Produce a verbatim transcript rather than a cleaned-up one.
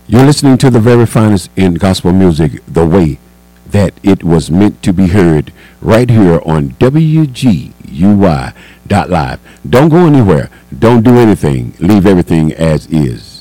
You're listening to the very finest in gospel music, the way that it was meant to be heard, right here on W G U Y dot live. Don't go anywhere. Don't do anything. Leave everything as is.